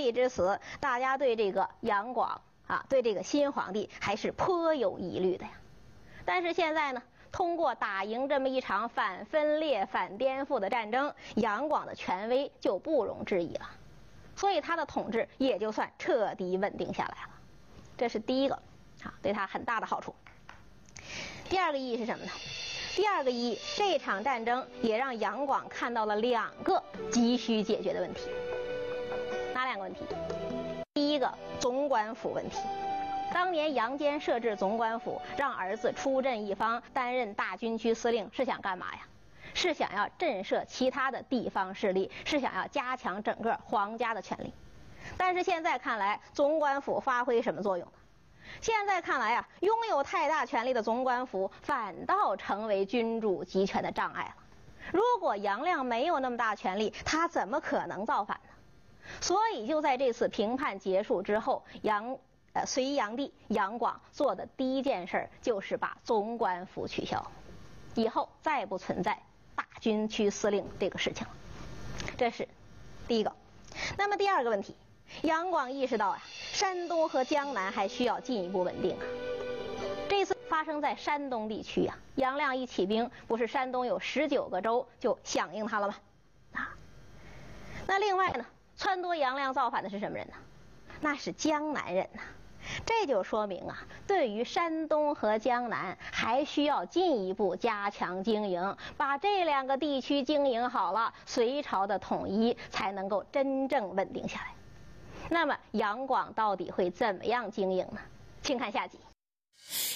帝之死，大家对这个杨广对这个新皇帝还是颇有疑虑的呀。但是现在呢，通过打赢这么一场反分裂、反颠覆的战争，杨广的权威就不容置疑了，所以他的统治也就算彻底稳定下来了。这是第一个对他很大的好处。第二个意义是什么呢？第二个意义，这场战争也让杨广看到了2个急需解决的问题。哪2个问题？第一个，总管府问题。当年杨坚设置总管府，让儿子出镇一方，担任大军区司令，是想干嘛呀？是想要震慑其他的地方势力，是想要加强整个皇家的权力。但是现在看来，总管府发挥什么作用呢？现在看来拥有太大权力的总管府反倒成为君主集权的障碍了。如果杨亮没有那么大权力，他怎么可能造反呢？所以就在这次平叛结束之后，隋炀帝杨广做的第一件事就是把总管府取消，以后再不存在大军区司令这个事情了。这是第一个。那么第二个问题，杨广意识到山东和江南还需要进一步稳定这次发生在山东地区杨亮一起兵，不是山东有19个州就响应他了吗？那另外呢，撺掇杨亮造反的是什么人呢？那是江南人这就说明对于山东和江南还需要进一步加强经营，把这2个地区经营好了，隋朝的统一才能够真正稳定下来。那么杨广到底会怎么样经营呢？请看下集。